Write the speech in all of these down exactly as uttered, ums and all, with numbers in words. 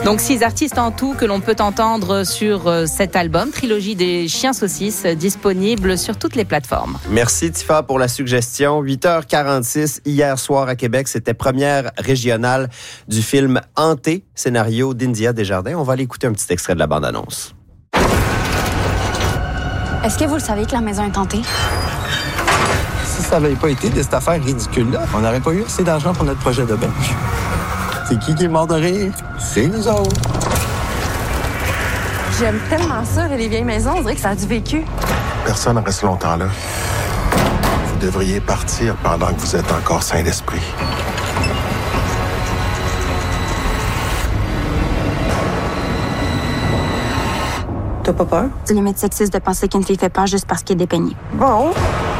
Donc six artistes en tout que l'on peut entendre sur euh, cet album, Trilogie des chiens saucisses, euh, disponible sur toutes les plateformes. Merci Tifa pour la suggestion. huit heures quarante-six, hier soir à Québec, c'était première régionale du film Hanté, scénario d'India Desjardins. On va aller écouter un petit extrait de la bande-annonce. Est-ce que vous le savez que la maison est hantée? Si ça n'avait pas été de cette affaire ridicule-là, on n'aurait pas eu assez d'argent pour notre projet d'auberge. C'est qui qui est mort de rire? C'est nous autres. J'aime tellement ça, les vieilles maisons. On dirait que ça a du vécu. Personne ne reste longtemps là. Vous devriez partir pendant que vous êtes encore sain d'esprit. T'as pas peur? C'est limite sexiste de penser qu'une fille fait peur juste parce qu'elle est dépeignée. Bon.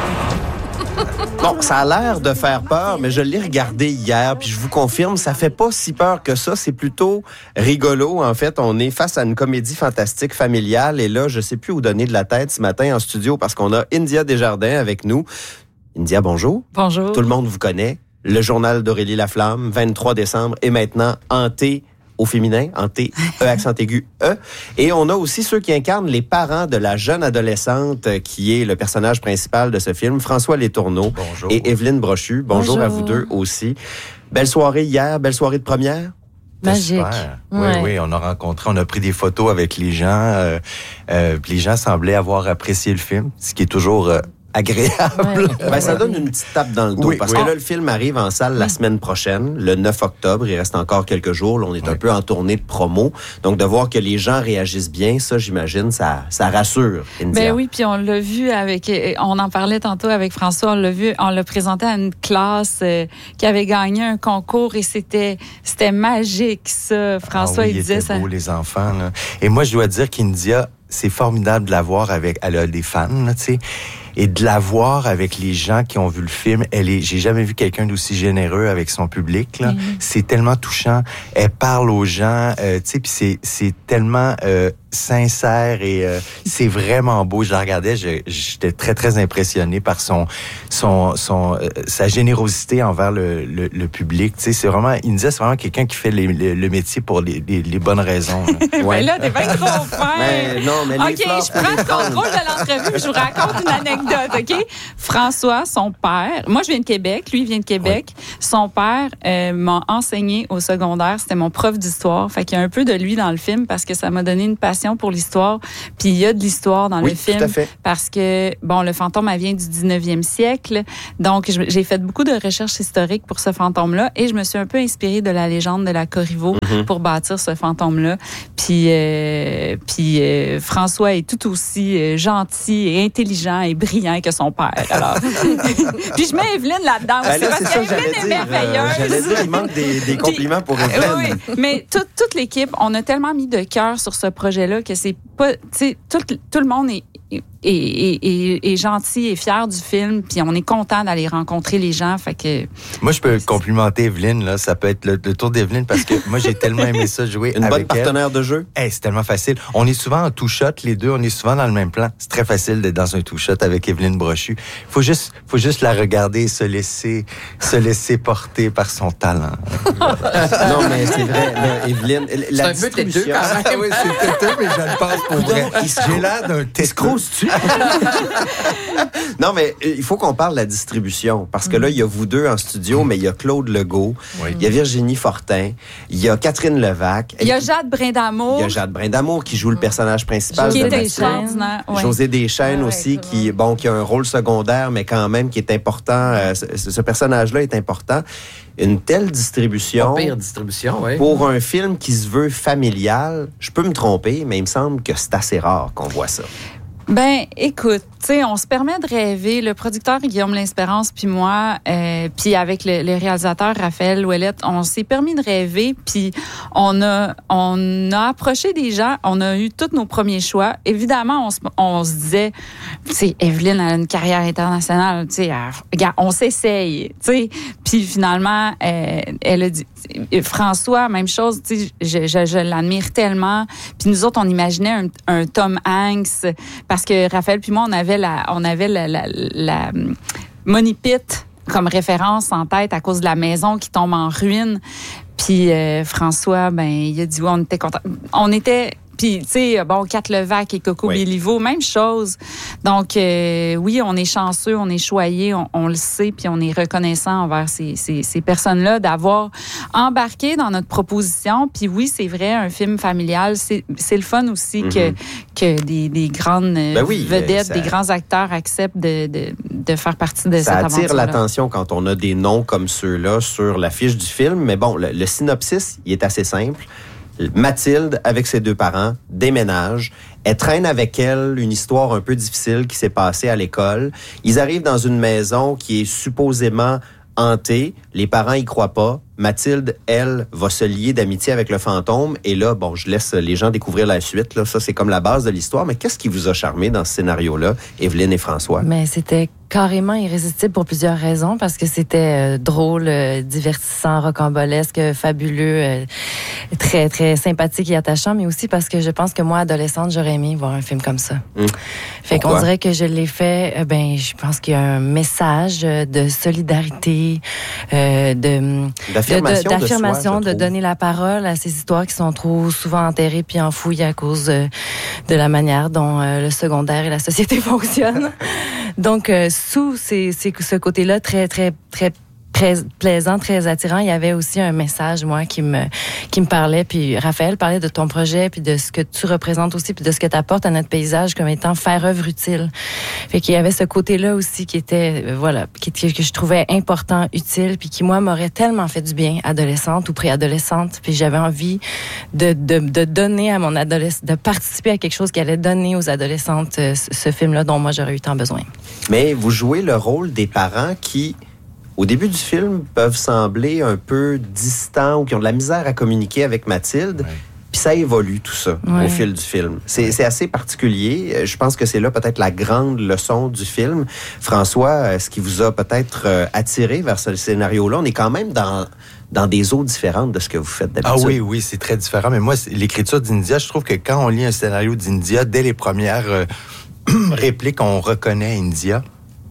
Bon, ça a l'air de faire peur, mais je l'ai regardé hier, puis je vous confirme, ça fait pas si peur que ça. C'est plutôt rigolo. En fait, on est face à une comédie fantastique familiale, et là, je sais plus où donner de la tête ce matin en studio parce qu'on a India Desjardins avec nous. India, bonjour. Bonjour. Tout le monde vous connaît. Le journal d'Aurélie Laflamme, vingt-trois décembre, et maintenant Hanté au féminin, Hanté, E accent aigu, E. Et on a aussi ceux qui incarnent les parents de la jeune adolescente qui est le personnage principal de ce film, François Letourneau Bonjour. et Evelyne Brochu. Bonjour, Bonjour à vous deux aussi. Belle soirée hier, belle soirée de première. Magique. Super. Ouais. Oui, oui, on a rencontré, on a pris des photos avec les gens. Euh, euh, puis les gens semblaient avoir apprécié le film, ce qui est toujours euh, agréable. Ouais. Ben, ça donne une petite tape dans le dos, Oui, parce oui. que là, le film arrive en salle la semaine prochaine, le neuf octobre. Il reste encore quelques jours. Là, on est un Oui. peu en tournée de promo. Donc, de voir que les gens réagissent bien, ça, j'imagine, ça, ça rassure, India. Ben oui, puis on l'a vu avec, on en parlait tantôt avec François, on l'a vu, on l'a présenté à une classe euh, qui avait gagné un concours et c'était, c'était magique, ça. François, Ah oui, il disait était ça. beau, les enfants. Là. Et moi, je dois dire qu'India, c'est formidable de la voir avec, elle a des fans, là, tu sais. Et de la voir avec les gens qui ont vu le film, elle est, j'ai jamais vu quelqu'un d'aussi généreux avec son public, là. Mm-hmm. C'est tellement touchant. Elle parle aux gens, euh, tu sais, puis c'est, c'est tellement euh, sincère et euh, c'est vraiment beau. Je la regardais, je, j'étais très très impressionné par son, son, son, euh, sa générosité envers le, le, le public. Tu sais, c'est vraiment, India, c'est vraiment quelqu'un qui fait les, les, le métier pour les, les, les bonnes raisons. Là. Ouais. Ben là, t'es bien trop fin. Mais non, mais les OK, fleurs, je prends le contrôle de l'entrevue, je vous raconte une anecdote, OK? François, son père, moi je viens de Québec, lui il vient de Québec. Oui. Son père euh, m'a enseigné au secondaire, c'était mon prof d'histoire. Fait qu'il y a un peu de lui dans le film parce que ça m'a donné une passion pour l'histoire. Puis il y a de l'histoire dans oui, le film tout à fait. parce que, bon, le fantôme, elle vient du dix-neuvième siècle. Donc, j'ai fait beaucoup de recherches historiques pour ce fantôme-là et je me suis un peu inspirée de la légende de la Corriveau mm-hmm. pour bâtir ce fantôme-là. Puis, euh, puis euh, François est tout aussi euh, gentil et intelligent et brillant que son père. Alors, puis je mets Evelyne là-dedans aussi, ben là, parce qu'Evelyne est merveilleuse. Euh, j'allais dire, il manque des, des compliments pour Evelyne. Oui, oui. Mais tout, toute l'équipe, on a tellement mis de cœur sur ce projet-là que c'est pas, tu sais, tout, tout le monde est Et, et, et, et gentil et fier du film, puis on est content d'aller rencontrer les gens, fait que... Moi, je peux complimenter Evelyne, là, ça peut être le, le tour d'Evelyne, parce que moi, j'ai tellement aimé ça, jouer Une avec bonne partenaire elle. de jeu? Hey, c'est tellement facile. On est souvent en two-shot, les deux, on est souvent dans le même plan. C'est très facile d'être dans un two-shot avec Evelyne Brochu. Faut juste, faut juste la regarder et se laisser, se laisser porter par son talent. Non, mais c'est vrai, là, Evelyne, la c'est un peu têteux, distribution... quand même. Oui, c'est têteux, mais je le pense pour vrai. J'ai l'air d'un têteux. Non, mais il faut qu'on parle de la distribution, parce que là, il y a vous deux en studio, mais il y a Claude Legault, oui. il y a Virginie Fortin, il y a Catherine Levac. Il y a Jade Brindamour. Il y a Jade Brindamour qui joue le personnage principal. Qui de est Mathieu. extraordinaire. Ouais. José Deschênes ouais, aussi, ouais, qui, bon, qui a un rôle secondaire, mais quand même qui est important. Euh, ce, ce personnage-là est important. Une telle distribution, Pas pire distribution, oui. pour un film qui se veut familial, je peux me tromper, mais il me semble que c'est assez rare qu'on voit ça. Ben, écoute, tu sais, on se permet de rêver. Le producteur Guillaume L'Espérance, puis moi, euh, puis avec le, le réalisateur Raphaël Ouellette, on s'est permis de rêver, puis on a, on a approché des gens, on a eu tous nos premiers choix. Évidemment, on se, on se disait, tu sais, Evelyne a une carrière internationale, tu sais, regarde, on s'essaye, tu sais. Puis finalement, euh, elle a dit, François, même chose, tu sais, je, je, je l'admire tellement. Puis nous autres, on imaginait un, un Tom Hanks, parce que Raphaël puis moi, on avait la, on avait la, la, la Money Pit comme référence en tête à cause de la maison qui tombe en ruine. Puis euh, François, ben il a dit, ouais, on était contents. On était... Puis, tu sais, bon, Kat Levac et Coco oui. Béliveau, même chose. Donc, euh, oui, on est chanceux, on est choyés, on, on le sait, puis on est reconnaissant envers ces, ces, ces personnes-là d'avoir embarqué dans notre proposition. Puis oui, c'est vrai, un film familial, c'est, c'est le fun aussi mm-hmm. que, que des, des grandes ben oui, vedettes, ça... des grands acteurs acceptent de, de, de faire partie de ça cette aventure-là. Ça attire l'attention quand on a des noms comme ceux-là sur l'affiche du film. Mais bon, le, le synopsis, il est assez simple. Mathilde, avec ses deux parents, déménage. Elle traîne avec elle une histoire un peu difficile qui s'est passée à l'école. Ils arrivent dans une maison qui est supposément hantée. Les parents y croient pas. Mathilde, elle, va se lier d'amitié avec le fantôme. Et là, bon, je laisse les gens découvrir la suite. Là. Ça, c'est comme la base de l'histoire. Mais qu'est-ce qui vous a charmé dans ce scénario-là, Évelyne et François? Mais c'était carrément irrésistible pour plusieurs raisons. Parce que c'était euh, drôle, euh, divertissant, rocambolesque, fabuleux, euh, très, très sympathique et attachant. Mais aussi parce que je pense que moi, adolescente, j'aurais aimé voir un film comme ça. Mmh. Fait Pourquoi? Qu'on dirait que je l'ai fait... Euh, ben, je pense qu'il y a un message de solidarité, euh, de... D'affirmation, de, de, d'affirmation de, soi, de donner la parole à ces histoires qui sont trop souvent enterrées puis enfouies à cause de, de la manière dont euh, le secondaire et la société fonctionnent. Donc, euh, sous ces, ces, ce côté-là très, très, très très plaisant, très attirant, il y avait aussi un message, moi, qui me qui me parlait. Puis Raphaël parlait de ton projet, puis de ce que tu représentes aussi, puis de ce que tu apportes à notre paysage comme étant faire œuvre utile. Fait qu'il y avait ce côté-là aussi qui était, euh, voilà, qui, que je trouvais important, utile, puis qui, moi, m'aurait tellement fait du bien, adolescente ou préadolescente. Puis j'avais envie de, de, de donner à mon adolescente, de participer à quelque chose qui allait donner aux adolescentes euh, ce film-là dont moi, j'aurais eu tant besoin. Mais vous jouez le rôle des parents qui... au début du film, peuvent sembler un peu distants ou qui ont de la misère à communiquer avec Mathilde. Ouais. Puis ça évolue, tout ça, ouais. au fil du film. C'est, c'est assez particulier. Je pense que c'est là peut-être la grande leçon du film. François, ce qui vous a peut-être attiré vers ce scénario-là, on est quand même dans... dans des eaux différentes de ce que vous faites d'habitude. Ah oui, oui, c'est très différent. Mais moi, l'écriture d'India, je trouve que quand on lit un scénario d'India, dès les premières euh, répliques, on reconnaît India.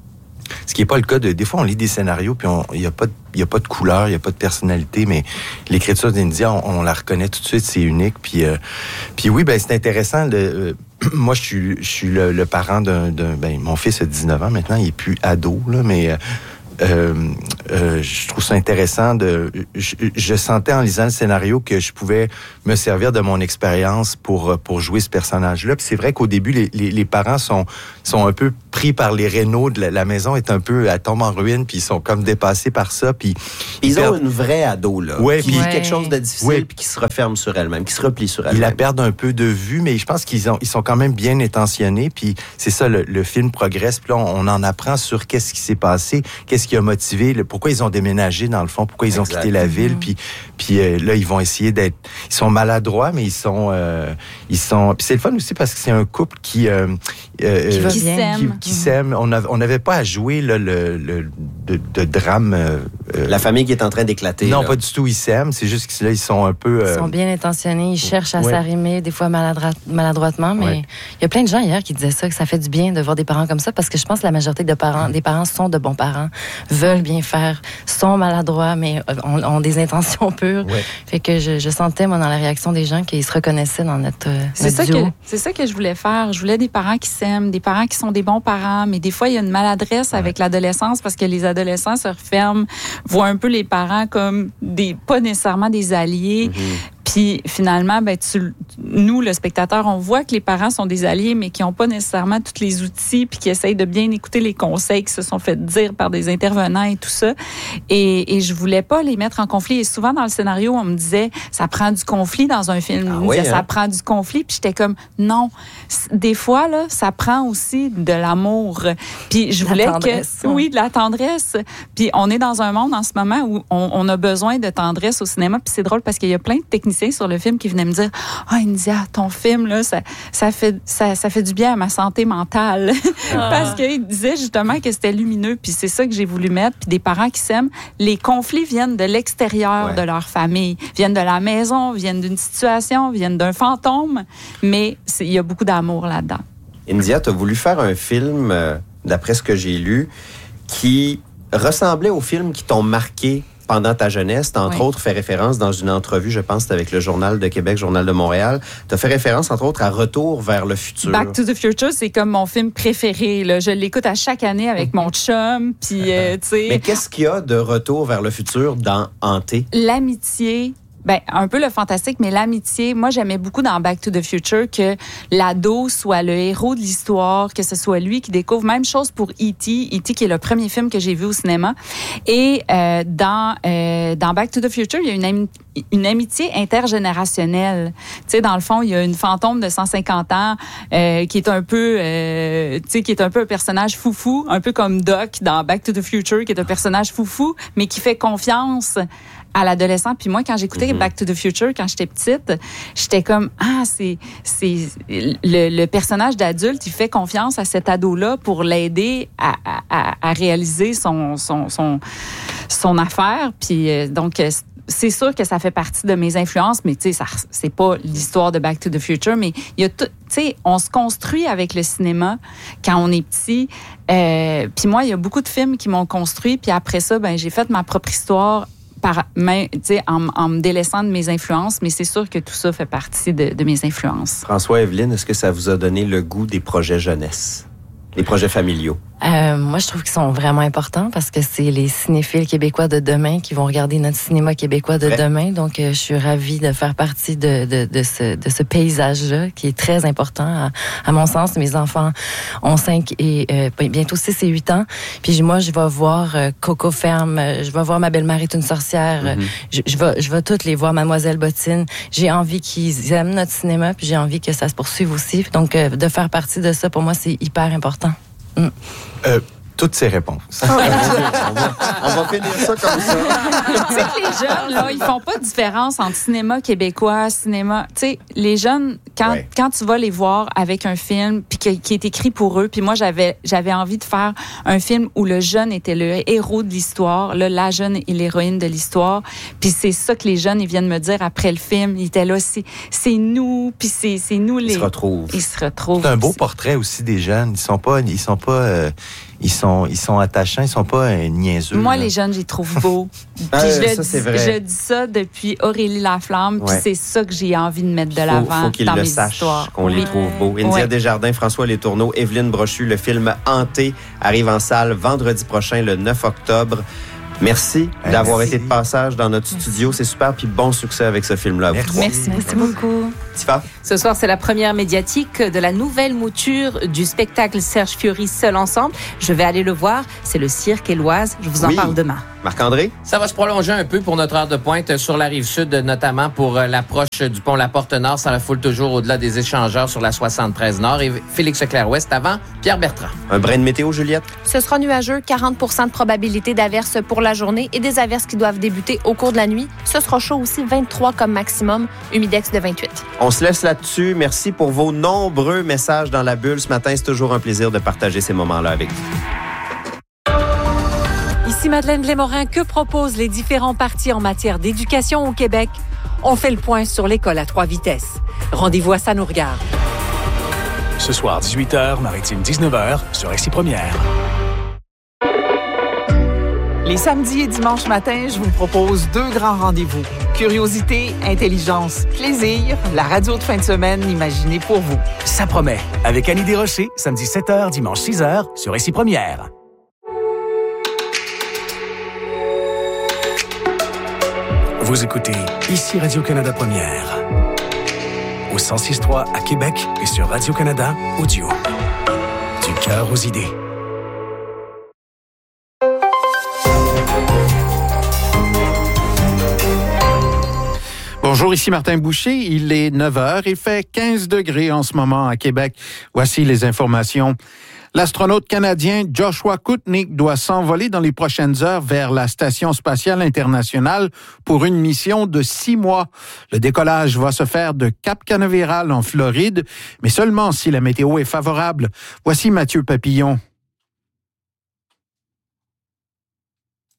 Ce qui n'est pas le cas de... Des fois, on lit des scénarios, puis il n'y a pas de, y a pas de couleur, il n'y a pas de personnalité, mais l'écriture d'India, on, on la reconnaît tout de suite, c'est unique. Puis, euh, puis oui, ben c'est intéressant. De, euh, moi, je suis, je suis le, le parent d'un, d'un... Ben, mon fils a dix-neuf ans maintenant, il n'est plus ado, là, mais... Euh, Euh, euh, je trouve ça intéressant de. Je, je sentais en lisant le scénario que je pouvais me servir de mon expérience pour pour jouer ce personnage-là. Puis c'est vrai qu'au début, les, les, les parents sont sont un peu pris par les rénaux de la, la maison est un peu elle tombe en ruine, puis ils sont comme dépassés par ça. Puis ils, ils ont perdent... une vraie ado là, ouais, qui vit ouais. quelque chose de difficile, ouais. puis qui se referme sur elle-même, qui se replie sur elle-même. Ils la perdent un peu de vue, mais je pense qu'ils ont ils sont quand même bien intentionnés. Puis c'est ça, le, le film progresse. Puis là, on, on en apprend sur qu'est-ce qui s'est passé, qu'est-ce qui a motivé, le, pourquoi ils ont déménagé dans le fond, pourquoi ils ont exact. quitté la ville, puis puis euh, là ils vont essayer d'être, ils sont maladroits, mais ils sont euh, ils sont, puis c'est le fun aussi parce que c'est un couple qui euh, euh, qui, qui s'aime, qui, qui s'aime. On a, on n'avait pas à jouer là, le le de, de drame. Euh, la famille qui est en train d'éclater. Non, là. pas du tout. Ils s'aiment. C'est juste que là ils sont un peu. Euh, ils sont bien intentionnés. Ils cherchent à ouais. s'arrimer, des fois maladro- maladroitement, mais il ouais. y a plein de gens hier qui disaient ça, que ça fait du bien de voir des parents comme ça, parce que je pense que la majorité de parents, des parents sont de bons parents, veulent bien faire, sont maladroits, mais ont, ont des intentions pures. Ouais. Fait que je, je sentais, moi, dans la réaction des gens, qu'ils se reconnaissaient dans notre, c'est notre ça duo. Que, c'est ça que je voulais faire. Je voulais des parents qui s'aiment, des parents qui sont des bons parents, mais des fois, il y a une maladresse ouais. avec l'adolescence parce que les adolescents se referment, voient un peu les parents comme des, pas nécessairement des alliés. Mm-hmm. Puis finalement, ben tu, nous, le spectateur, on voit que les parents sont des alliés, mais qui n'ont pas nécessairement tous les outils, puis qui essayent de bien écouter les conseils qui se sont fait dire par des intervenants et tout ça. Et, et je voulais pas les mettre en conflit. Et souvent, dans le scénario, on me disait, ça prend du conflit dans un film. Ah, oui, disait, hein? Ça prend du conflit. Puis j'étais comme, non. Des fois, là, ça prend aussi de l'amour. Puis je voulais que... Oui, de la tendresse. Puis on est dans un monde en ce moment où on, on a besoin de tendresse au cinéma. Puis c'est drôle parce qu'il y a plein de techniciens sur le film qui venaient me dire « Ah, oh, India, ton film, là, ça, ça, fait, ça, ça fait du bien à ma santé mentale. Ah. » Parce qu'ils disaient justement que c'était lumineux, puis c'est ça que j'ai voulu mettre. Puis des parents qui s'aiment, les conflits viennent de l'extérieur ouais. de leur famille, viennent de la maison, viennent d'une situation, viennent d'un fantôme, mais il y a beaucoup d'amour là-dedans. India, tu as voulu faire un film, euh, d'après ce que j'ai lu, qui ressemblait aux films qui t'ont marqué pendant ta jeunesse. Tu as, entre oui. autres, fait référence dans une entrevue, je pense, c'était avec le Journal de Québec, Journal de Montréal. Tu as fait référence, entre autres, à Retour vers le futur. Back to the Future, c'est comme mon film préféré. Là. Je l'écoute à chaque année avec mon chum. Puis, euh, tu sais... Mais qu'est-ce qu'il y a de Retour vers le futur dans Hanté? L'amitié... Ben, un peu le fantastique, mais l'amitié. Moi, j'aimais beaucoup dans Back to the Future que l'ado soit le héros de l'histoire, que ce soit lui qui découvre. Même chose pour E T E T qui est le premier film que j'ai vu au cinéma. Et euh, dans, euh, dans Back to the Future, il y a une, ami- une amitié intergénérationnelle. Tu sais, dans le fond, il y a une fantôme de cent cinquante ans euh, qui est un peu, euh, tu sais, qui est un peu un personnage foufou, un peu comme Doc dans Back to the Future, qui est un personnage foufou, mais qui fait confiance à l'adolescent. Puis moi, quand j'écoutais mm-hmm. Back to the Future, quand j'étais petite, j'étais comme, ah, c'est, c'est le, le personnage d'adulte, il fait confiance à cet ado-là pour l'aider à, à, à réaliser son, son, son, son affaire. Puis euh, donc, c'est sûr que ça fait partie de mes influences, mais tu sais, ça, c'est pas l'histoire de Back to the Future, mais il y a tout, tu sais, on se construit avec le cinéma quand on est petit. Euh, puis moi, il y a beaucoup de films qui m'ont construit, puis après ça, ben j'ai fait ma propre histoire par main, en, en me délaissant de mes influences, mais c'est sûr que tout ça fait partie de, de mes influences. François, Evelyne, est-ce que ça vous a donné le goût des projets jeunesse, les projets familiaux? Euh, moi, je trouve qu'ils sont vraiment importants parce que c'est les cinéphiles québécois de demain qui vont regarder notre cinéma québécois de ouais. demain. Donc, euh, je suis ravie de faire partie de, de, de, ce, de ce paysage-là qui est très important à, à mon sens. Mes enfants ont cinq et euh, bientôt six et huit ans. Puis moi, je vais voir euh, Coco Ferme, je vais voir Ma belle-mère est une sorcière. Mm-hmm. je, je, vais, je vais toutes les voir, Mademoiselle Bottine. J'ai envie qu'ils aiment notre cinéma, puis j'ai envie que ça se poursuive aussi. Donc, euh, de faire partie de ça, pour moi, c'est hyper important. Mm. Euh, toutes ces réponses. on, va, on va finir ça comme ça. Tu sais que les jeunes, là, ils font pas de différence entre cinéma québécois, cinéma... Tu sais, les jeunes, quand, ouais. quand tu vas les voir avec un film puis qui, qui est écrit pour eux, puis moi, j'avais, j'avais envie de faire un film où le jeune était le héros de l'histoire, là, la jeune est l'héroïne de l'histoire, puis c'est ça que les jeunes, ils viennent me dire après le film. Ils étaient là, c'est, c'est nous, puis c'est, c'est nous les... Ils se retrouvent. Ils se retrouvent. C'est un beau portrait aussi des jeunes. Ils sont pas... Ils sont pas euh... Ils sont, ils sont attachants, ils sont pas euh, niaiseux. Moi, là. les jeunes, j'y trouve beaux. ah, je, ça, dis, c'est vrai. je dis ça depuis Aurélie Laflamme, puis ouais. c'est ça que j'ai envie de mettre de l'avant faut, faut qu'ils dans le mes sachent, histoires. qu'on les trouve beaux. India ouais. Desjardins, François Letourneau, Evelyne Brochu, le film Hanté arrive en salle vendredi prochain, le neuf octobre. Merci, merci d'avoir été de passage dans notre merci. studio. C'est super, puis bon succès avec ce film-là. Merci, merci, merci beaucoup. Tifa? Ce soir, c'est la première médiatique de la nouvelle mouture du spectacle Serge Fiori Seul ensemble. Je vais aller le voir. C'est le Cirque Éloise. Je vous en oui. parle demain. Marc-André? Ça va se prolonger un peu pour notre heure de pointe sur la Rive-Sud, notamment pour l'approche du pont La Porte-Nord. Ça la foule toujours au-delà des échangeurs sur la soixante-treize Nord. Et Félix Leclerc-Ouest avant Pierre Bertrand. Un brin de météo, Juliette? Ce sera nuageux, quarante pour cent de probabilité d'averses pour la journée et des averses qui doivent débuter au cours de la nuit. Ce sera chaud aussi, vingt-trois comme maximum, humidex de vingt-huit. On se laisse là-dessus. Merci pour vos nombreux messages dans la bulle ce matin. C'est toujours un plaisir de partager ces moments-là avec vous. Ici Madeleine Lémorin, que proposent les différents partis en matière d'éducation au Québec? On fait le point sur l'école à trois vitesses. Rendez-vous à Ça nous regarde. Ce soir, dix-huit heures, Maritime dix-neuf heures, sur Récit Première. Les samedis et dimanches matins, je vous propose deux grands rendez-vous. Curiosité, intelligence, plaisir, la radio de fin de semaine imaginée pour vous. Ça promet. Avec Annie Desrochers, samedi sept heures, dimanche six heures, sur Récit Première. Vous écoutez ici Radio-Canada Première. Au cent six virgule trois à Québec et sur Radio-Canada Audio. Du cœur aux idées. Bonjour, ici Martin Boucher. Il est neuf heures. Il fait quinze degrés en ce moment à Québec. Voici les informations. L'astronaute canadien Joshua Kutnick doit s'envoler dans les prochaines heures vers la Station spatiale internationale pour une mission de six mois. Le décollage va se faire de Cap Canaveral en Floride, mais seulement si la météo est favorable. Voici Mathieu Papillon.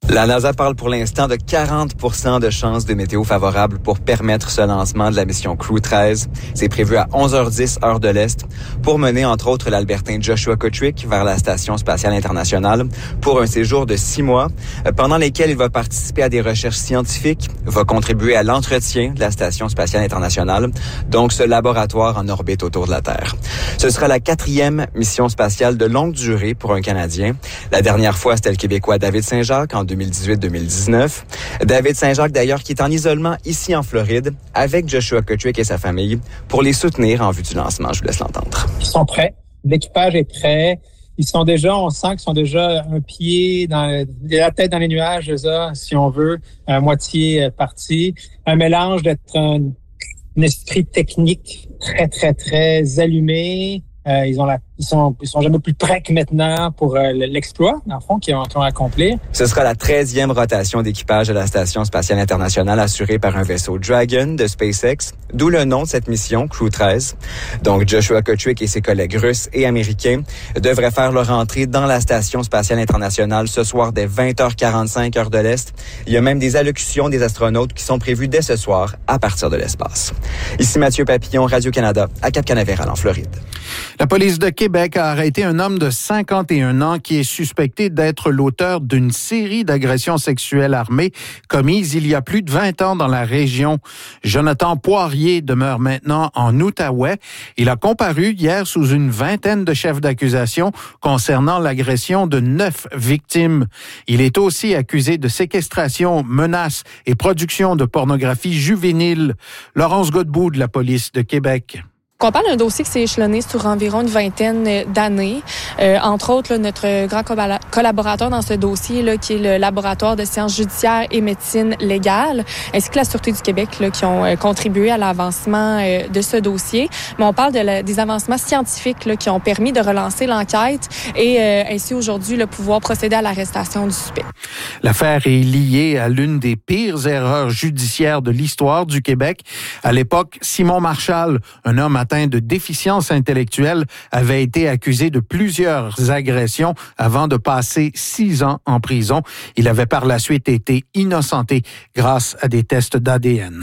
La NASA parle pour l'instant de quarante pour cent de chances de météo favorable pour permettre ce lancement de la mission Crew treize. C'est prévu à onze heures dix, heure de l'Est, pour mener entre autres l'Albertain Joshua Cuttrick vers la Station spatiale internationale pour un séjour de six mois, pendant lesquels il va participer à des recherches scientifiques, va contribuer à l'entretien de la Station spatiale internationale, donc ce laboratoire en orbite autour de la Terre. Ce sera la quatrième mission spatiale de longue durée pour un Canadien. La dernière fois, c'était le Québécois David Saint-Jacques en deux mille dix-huit deux mille dix-neuf. David Saint-Jacques, d'ailleurs, qui est en isolement ici en Floride avec Joshua Cuttrick et sa famille pour les soutenir en vue du lancement. Je vous laisse l'entendre. Ils sont prêts. L'équipage est prêt. Ils sont déjà, on sent qu'ils sont déjà un pied dans la tête dans les nuages, ça, si on veut, à moitié parti. Un mélange d'être un, un esprit technique très, très, très allumé. Euh, ils ont la, ils sont, ils sont jamais plus prêts que maintenant pour euh, l'exploit, dans le fond, qu'ils ont, qu'ils ont accompli. Ce sera la treizième rotation d'équipage de la Station spatiale internationale assurée par un vaisseau Dragon de SpaceX, d'où le nom de cette mission, Crew treize. Donc, Joshua Cuttrick et ses collègues russes et américains devraient faire leur entrée dans la Station spatiale internationale ce soir dès vingt heures quarante-cinq, heure de l'Est. Il y a même des allocutions des astronautes qui sont prévues dès ce soir à partir de l'espace. Ici Mathieu Papillon, Radio-Canada, à Cap-Canaveral, en Floride. La police de Québec a arrêté un homme de cinquante et un ans qui est suspecté d'être l'auteur d'une série d'agressions sexuelles armées commises il y a plus de vingt ans dans la région. Jonathan Poirier demeure maintenant en Outaouais. Il a comparu hier sous une vingtaine de chefs d'accusation concernant l'agression de neuf victimes. Il est aussi accusé de séquestration, menaces et production de pornographie juvénile. Laurence Godbout de la police de Québec. On parle d'un dossier qui s'est échelonné sur environ une vingtaine d'années. Euh, entre autres, là, notre grand collaborateur dans ce dossier, là, qui est le laboratoire de sciences judiciaires et médecine légale, ainsi que la Sûreté du Québec, là, qui ont euh, contribué à l'avancement euh, de ce dossier. Mais on parle de la, des avancements scientifiques là, qui ont permis de relancer l'enquête et euh, ainsi aujourd'hui le pouvoir procéder à l'arrestation du suspect. L'affaire est liée à l'une des pires erreurs judiciaires de l'histoire du Québec. À l'époque, Simon Marchal, un homme atteint de déficience intellectuelle, avait été accusé de plusieurs agressions avant de passer six ans en prison. Il avait par la suite été innocenté grâce à des tests d'A D N.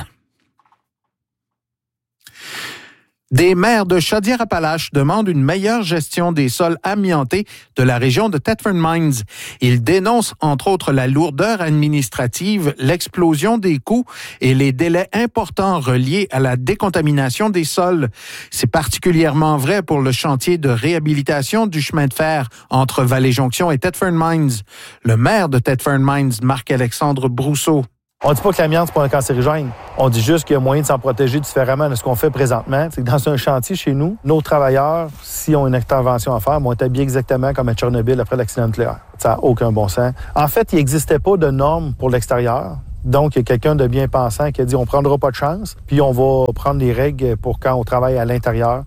Des maires de Chaudière-Appalaches demandent une meilleure gestion des sols amiantés de la région de Thetford Mines. Ils dénoncent entre autres la lourdeur administrative, l'explosion des coûts et les délais importants reliés à la décontamination des sols. C'est particulièrement vrai pour le chantier de réhabilitation du chemin de fer entre Vallée-Jonction et Thetford Mines. Le maire de Thetford Mines, Marc-Alexandre Brousseau. On ne dit pas que l'amiante, c'est pas un cancérigène. On dit juste qu'il y a moyen de s'en protéger différemment de ce qu'on fait présentement. C'est que dans un chantier chez nous, nos travailleurs, s'ils ont une intervention à faire, vont être habillés exactement comme à Tchernobyl après l'accident nucléaire. Ça n'a aucun bon sens. En fait, il n'existait pas de normes pour l'extérieur. Donc, il y a quelqu'un de bien pensant qui a dit on ne prendra pas de chance, puis on va prendre des règles pour quand on travaille à l'intérieur.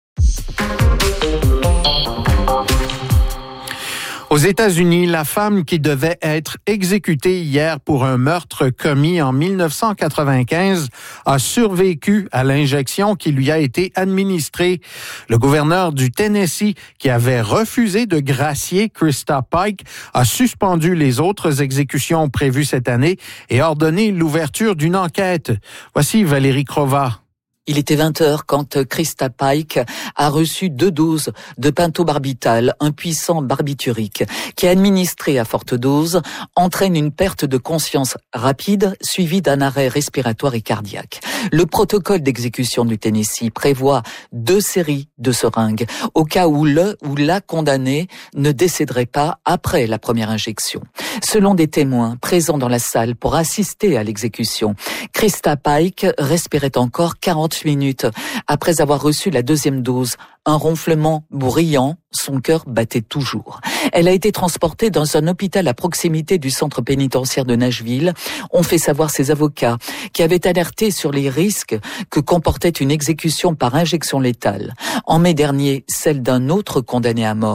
Aux États-Unis, la femme qui devait être exécutée hier pour un meurtre commis en mille neuf cent quatre-vingt-quinze a survécu à l'injection qui lui a été administrée. Le gouverneur du Tennessee, qui avait refusé de gracier Krista Pike, a suspendu les autres exécutions prévues cette année et ordonné l'ouverture d'une enquête. Voici Valérie Crova. Il était vingt heures quand Krista Pike a reçu deux doses de pentobarbital, un puissant barbiturique, qui administré à forte dose entraîne une perte de conscience rapide suivie d'un arrêt respiratoire et cardiaque. Le protocole d'exécution du Tennessee prévoit deux séries de seringues au cas où le ou la condamné ne décéderait pas après la première injection. Selon des témoins présents dans la salle pour assister à l'exécution, Krista Pike respirait encore quarante minutes après avoir reçu la deuxième dose. Un ronflement bruyant, son cœur battait toujours. Elle a été transportée dans un hôpital à proximité du centre pénitentiaire de Nashville, ont fait savoir ses avocats, qui avaient alerté sur les risques que comportait une exécution par injection létale. En mai dernier, celle d'un autre condamné à mort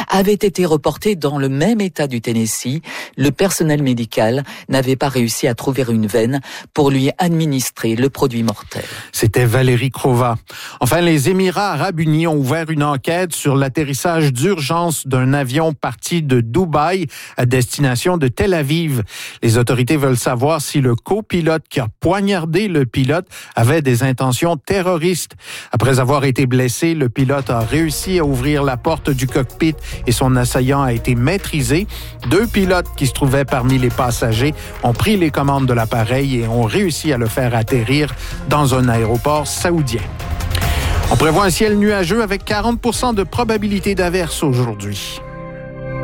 avait été reporté dans le même état du Tennessee. Le personnel médical n'avait pas réussi à trouver une veine pour lui administrer le produit mortel. C'était Valérie Crova. Enfin, les Émirats arabes unis ont ouvert une enquête sur l'atterrissage d'urgence d'un avion parti de Dubaï à destination de Tel Aviv. Les autorités veulent savoir si le copilote qui a poignardé le pilote avait des intentions terroristes. Après avoir été blessé, le pilote a réussi à ouvrir la porte du cockpit et son assaillant a été maîtrisé. Deux pilotes qui se trouvaient parmi les passagers ont pris les commandes de l'appareil et ont réussi à le faire atterrir dans un aéroport saoudien. On prévoit un ciel nuageux avec quarante pour cent de probabilité d'averse aujourd'hui.